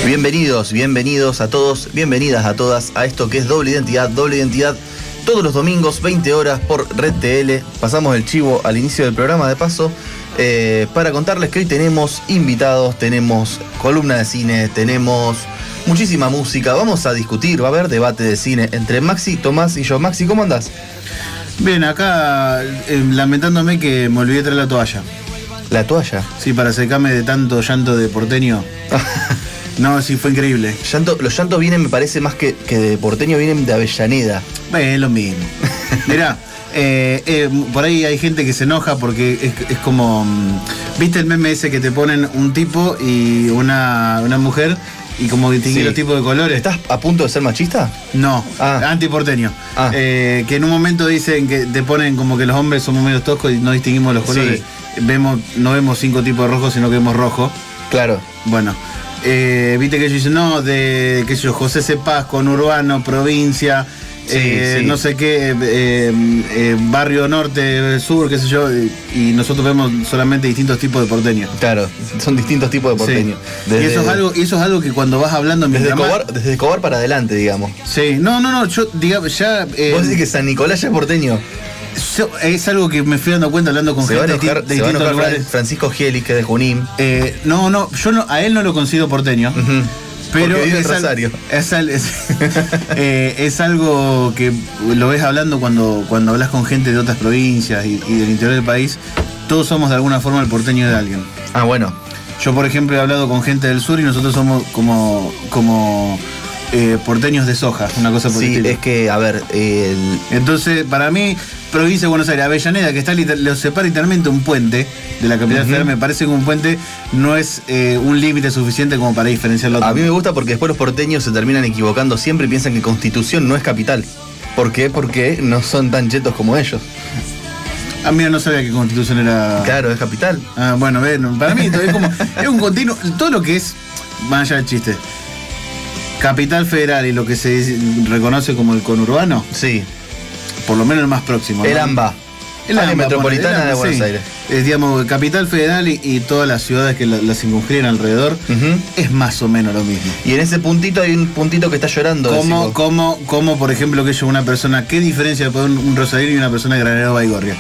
Bienvenidos a todos, bienvenidas a todas a esto que es Doble Identidad, todos los domingos, 20 horas por Red TL. Pasamos el chivo al inicio del programa de paso para contarles que hoy tenemos invitados, tenemos columna de cine, tenemos muchísima música, vamos a discutir, va a haber debate de cine entre Maxi, Tomás y yo. Maxi, ¿cómo andás? Bien, acá lamentándome que me olvidé traer la toalla. ¿La toalla? Sí, para secarme de tanto llanto de porteño. No, sí, fue increíble. Los llantos vienen, me parece, más que de porteño, vienen de Avellaneda. Es lo mismo. Mirá, por ahí hay gente que se enoja porque es como... ¿Viste el meme ese que te ponen un tipo y una mujer y como distinguir los tipos de colores? ¿Estás a punto de ser machista? No, antiporteño. Que en un momento dicen que te ponen como que los hombres somos medio toscos y no distinguimos los colores. Sí. No vemos 5 tipos de rojo, sino que vemos rojo. Claro. Bueno. Viste que ellos dicen, no, de qué sé yo, José Cepaz, conurbano, provincia, no sé qué, barrio norte, sur, qué sé yo, y nosotros vemos solamente distintos tipos de porteños. Claro, son distintos tipos de porteños. Sí. Y eso es algo que cuando vas hablando... Desde Escobar para adelante, digamos. Sí, no, yo, digamos, ya... ¿Vos decís que San Nicolás ya es porteño? Es algo que me fui dando cuenta hablando con gente de distintos lugares. Francisco Gielis, que es de Junín. Yo a él no lo considero porteño. Uh-huh. Pero vive en Rosario. Es algo que lo ves hablando cuando hablas con gente de otras provincias y del interior del país. Todos somos de alguna forma el porteño de alguien. Ah, bueno. Yo, por ejemplo, he hablado con gente del sur y nosotros somos como porteños de soja, una cosa por el estilo. Es que, a ver... Entonces, para mí, provincia de Buenos Aires, Avellaneda, que lo separa literalmente un puente de la capital federal, me parece que un puente no es un límite suficiente como para diferenciarlo. A mí me gusta porque después los porteños se terminan equivocando siempre y piensan que Constitución no es capital. ¿Por qué? Porque no son tan chetos como ellos. Mira, no sabía que Constitución era... Claro, es capital. Bueno, para mí es un continuo, todo lo que es, más allá del chiste, Capital Federal y lo que se reconoce como el conurbano. Sí. Por lo menos el más próximo. El AMBA. El área metropolitana de Buenos Aires. Digamos, Capital Federal y todas las ciudades que la circunscriben alrededor, es más o menos lo mismo. Y en ese puntito hay un puntito que está llorando. Como por ejemplo, que yo una persona, ¿qué diferencia puede un rosarino y una persona de Granero Baigorria?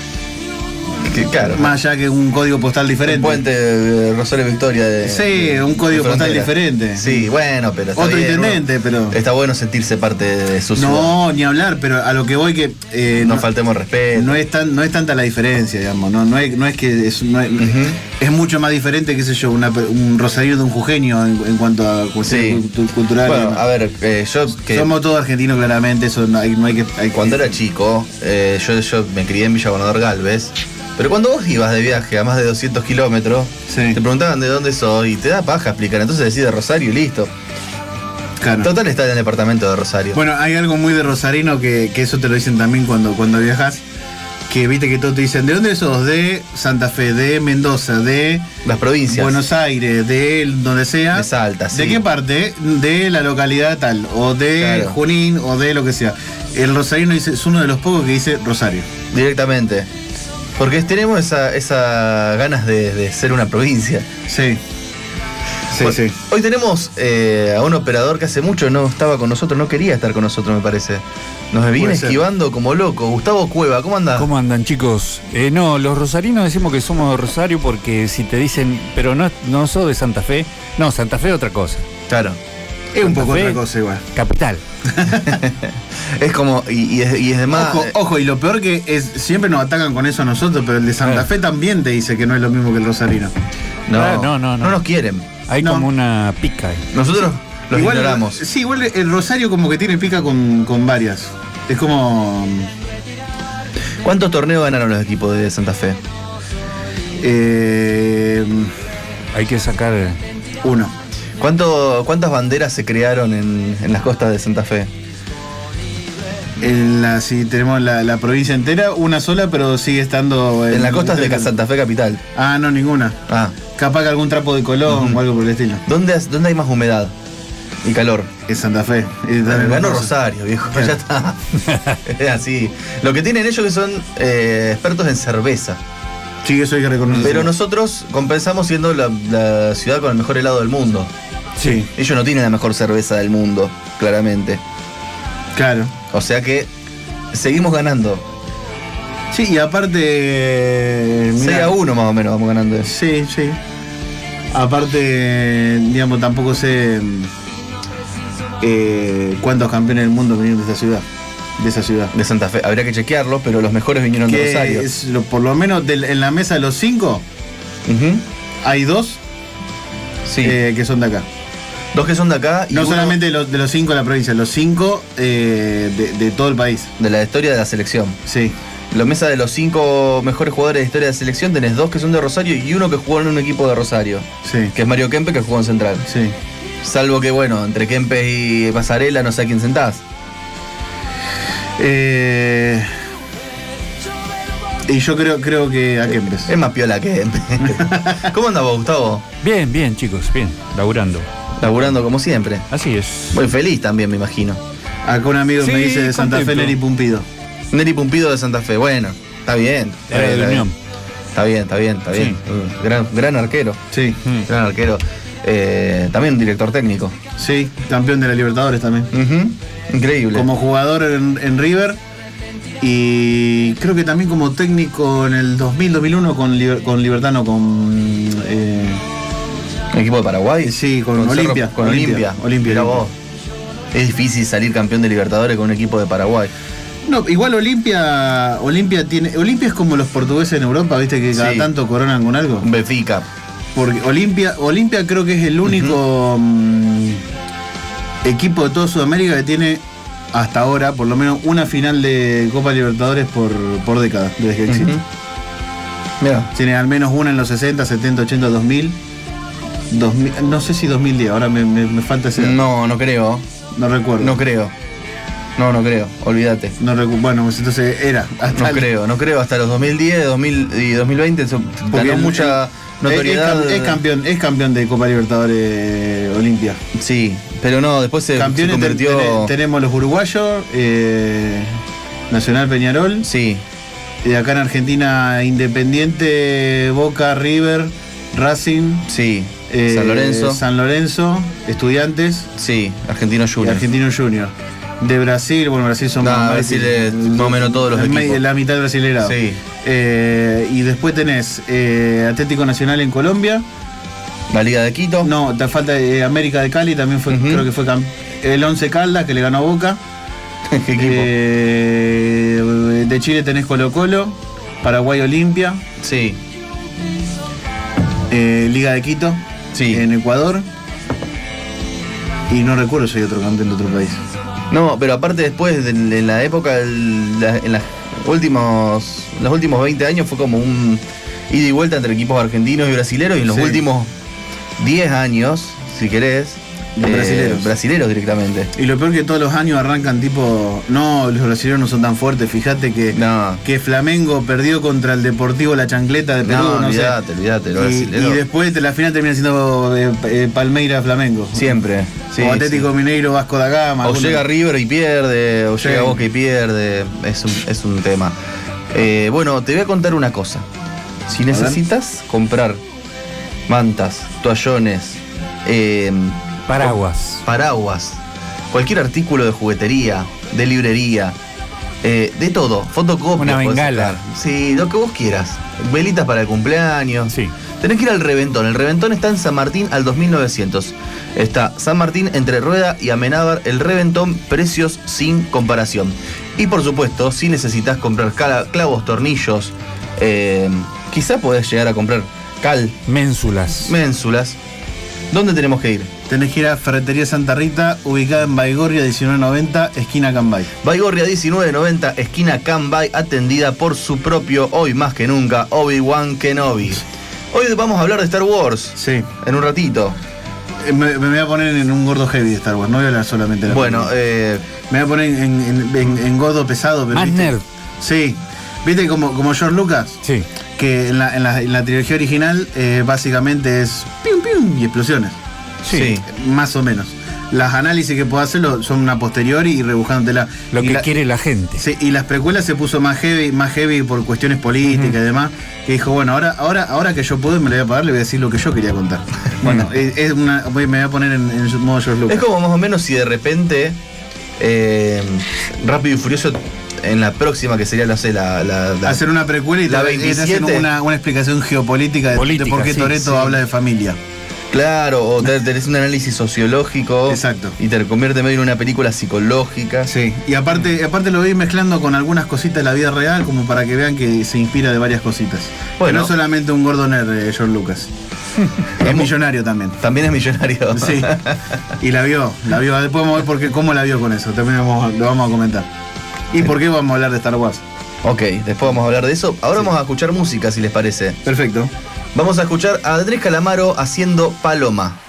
Claro. Más allá que un código postal diferente. Un puente de Rosario Victoria. Sí, un código postal diferente. Sí, bueno, pero está otro bien, intendente, pero... Está bueno sentirse parte de su ciudad. No, ni hablar, pero a lo que voy que... no faltemos respeto. No es tanta la diferencia, digamos. No es que... Es mucho más diferente, qué sé yo, un rosarino de un jujeño en cuanto a cuestiones culturales. Bueno, a ver, somos todos argentinos, claramente, eso no hay que... Cuando era chico, yo me crié en Villa Gobernador Galvez. Pero cuando vos ibas de viaje a más de 200 kilómetros, te preguntaban de dónde sos y te da paja explicar. Entonces decís de Rosario y listo. Claro. Total está en el departamento de Rosario. Bueno, hay algo muy de rosarino que eso te lo dicen también cuando viajas. Que viste que todos te dicen, ¿de dónde sos? De Santa Fe, de Mendoza, de... las provincias. Buenos Aires, de donde sea. De Salta, sí. ¿De qué parte? De la localidad tal, o de Junín, o de lo que sea. El rosarino es uno de los pocos que dice Rosario. Directamente. Porque tenemos esa ganas de ser una provincia. Sí. Sí. Hoy tenemos a un operador que hace mucho no estaba con nosotros, no quería estar con nosotros, me parece. Nos viene esquivando como loco. Gustavo Cueva, ¿cómo andás? ¿Cómo andan, chicos? No, los rosarinos decimos que somos de Rosario porque si te dicen, pero no sos de Santa Fe. No, Santa Fe es otra cosa. Claro. Es un poco otra cosa igual. Capital. Es como, y es de más... Ojo, y lo peor que es, siempre nos atacan con eso a nosotros, pero el de Santa Fe también te dice que no es lo mismo que el rosarino. No nos quieren. Hay como una pica ahí. Nosotros los ignoramos. Sí, igual el Rosario como que tiene pica con varias. Es como... ¿Cuántos torneos ganaron los equipos de Santa Fe? Hay que sacar... uno. ¿Cuántas banderas se crearon en las costas de Santa Fe? Si tenemos la provincia entera, una sola, pero sigue estando... En las costas de Santa Fe capital. No, ninguna. Capaz que algún trapo de Colón o algo por el estilo. ¿Dónde hay más humedad y calor? En Santa Fe. Ganó Rosario, viejo. Ya está. Es así. Lo que tienen ellos que son expertos en cerveza. Sí, eso hay que reconocer. Pero nosotros compensamos siendo la ciudad con el mejor helado del mundo. Sí. Ellos no tienen la mejor cerveza del mundo, claramente. Claro. O sea que seguimos ganando. Sí, y aparte... 6-1 más o menos vamos ganando. Sí. Aparte, digamos, tampoco sé cuántos campeones del mundo vinieron de esa ciudad. De Santa Fe. Habría que chequearlo, pero los mejores vinieron de Rosario. Por lo menos en la mesa de los 5, hay 2 que son de acá. 2 que son de acá. Y no solamente de los 5 de la provincia, los 5 de todo el país. De la historia de la selección. Sí. La mesa de los 5 mejores jugadores de historia de la selección, tenés 2 que son de Rosario y 1 que jugó en un equipo de Rosario. Sí. Que es Mario Kempes, que jugó en Central. Sí. Salvo que, bueno, entre Kempes y Pasarela no sé a quién sentás. Y yo creo que a Kempes. Es más piola que Kempes. ¿Cómo andás vos, Gustavo? Bien, chicos, bien, laburando. Laburando como siempre. Así es. Muy feliz también, me imagino. Acá un amigo me dice de Santa Fe, Neri Pumpido. Neri Pumpido de Santa Fe, bueno, está bien. De Unión. Está bien. Sí. Gran arquero. Sí. Gran arquero. También un director técnico. Sí, campeón de la Libertadores también. Increíble. Como jugador en River y creo que también como técnico en el 2000-2001 con Libertano, con... ¿Equipo de Paraguay? Sí, con Olimpia. Con Olimpia. Mirá vos. Es difícil salir campeón de Libertadores con un equipo de Paraguay. No, igual Olimpia es como los portugueses en Europa, viste que cada tanto coronan con algo. Benfica. Porque Olimpia creo que es el único equipo de toda Sudamérica que tiene hasta ahora por lo menos una final de Copa Libertadores por década, desde que existe. Mira. Tiene al menos una en los 60, 70, 80, 2000, no sé si 2010, ahora me falta ese dato. No creo. No recuerdo. No creo, olvídate. Bueno, entonces era. No creo, hasta los 2010, 2000 y 2020 ganó mucha notoriedad. Es campeón de Copa Libertadores Olimpia. Sí, pero no, después se convirtió... Tenemos los uruguayos, Nacional Peñarol. Sí. Acá en Argentina, Independiente, Boca, River, Racing. Sí. San Lorenzo, Estudiantes. Sí, Argentino Junior. De Brasil, Brasil son Brasil es más o menos todos los equipos. La mitad brasilera. Sí. Y después tenés Atlético Nacional en Colombia. La Liga de Quito. No, te falta América de Cali, también fue, creo que fue el 11 Caldas, que le ganó a Boca. ¿Qué equipo? De Chile tenés Colo-Colo, Paraguay Olimpia. Sí. Liga de Quito. Sí. En Ecuador. Y no recuerdo si hay otro campeón de otro país. No, pero aparte después, en la época, en los últimos 20 años fue como un ida y vuelta entre equipos argentinos y brasileros, y en los últimos 10 años, si querés, brasileros directamente. Y lo peor que todos los años arrancan tipo, no, los brasileños no son tan fuertes, fíjate que Flamengo perdió contra el Deportivo La Chancleta de Perú, olvídate, los brasileros. Y después la final termina siendo Palmeiras Flamengo. Siempre. Sí, o Atlético Mineiro Vasco da Gama. O llega River y pierde, o llega Boca y pierde, es un tema. Bueno, te voy a contar una cosa. Si necesitas comprar mantas, toallones, paraguas, cualquier artículo de juguetería, de librería, de todo, fotocopias. Una bengala. Sí, lo que vos quieras. Velitas para el cumpleaños. Sí. Tenés que ir al Reventón. El Reventón está en San Martín al 2900. Está San Martín entre Rueda y Amenábar. El Reventón, precios sin comparación. Y por supuesto, si necesitas comprar clavos, tornillos, quizá podés llegar a comprar cal. Ménsulas. ¿Dónde tenemos que ir? Tenés que ir a Ferretería Santa Rita, ubicada en Baigorria 1990, esquina Cambay. Baigorria 1990, esquina Cambay, atendida por su propio, hoy más que nunca, Obi-Wan Kenobi. Hoy vamos a hablar de Star Wars. Sí. En un ratito. Me voy a poner en un gordo heavy de Star Wars, no voy a hablar solamente de la película. Me voy a poner en gordo pesado. Pero más nerd. Sí. ¿Viste como George Lucas? Sí. Que en la trilogía original básicamente es pium pium y explosiones. Sí. Más o menos. las análisis que puedo hacer son a posteriori y rebuscándotela. Lo que quiere la gente. Sí, y las precuelas se puso más heavy por cuestiones políticas y demás, que dijo, bueno, ahora que yo puedo y me le voy a pagar, le voy a decir lo que yo quería contar. Bueno, me voy a poner en modo George Lucas. Es como más o menos si de repente Rápido y Furioso en la próxima, que sería hacer una precuela y la te hacen una explicación geopolítica de por qué Toretto habla de familia. Claro, o tenés un análisis sociológico. Exacto. Y te convierte medio en una película psicológica. Sí, y aparte lo voy mezclando con algunas cositas de la vida real, como para que vean que se inspira de varias cositas. Bueno, que no es solamente un gordo nerd, George Lucas. Es millonario también. También es millonario. Sí. Y la vio. Después vamos a ver cómo la vio con eso. También lo vamos a comentar. ¿Y por qué vamos a hablar de Star Wars? Ok, después vamos a hablar de eso. Ahora vamos a escuchar música, si les parece. Perfecto. Vamos a escuchar a Andrés Calamaro haciendo Paloma.